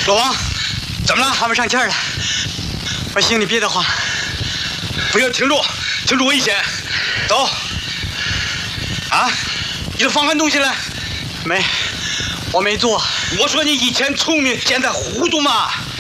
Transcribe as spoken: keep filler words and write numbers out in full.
老王，怎么了？ 喊不上气儿了，我心里憋得慌。 不要停住，停住危险！走。啊，你这放完东西了？ 没，我没做。 我说你以前聪明，现在糊涂嘛。